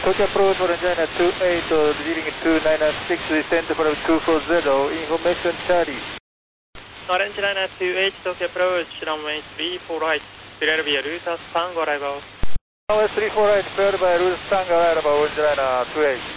Tokyo approach for China 28, leaving 2996, descend from 240, information Charlie. Orange Liner 28, Tokyo approach, runway 34 right, Philadelphia, route Tango arrival. Runway 34 right, Philadelphia, route Tango arrival, Orange Liner 28.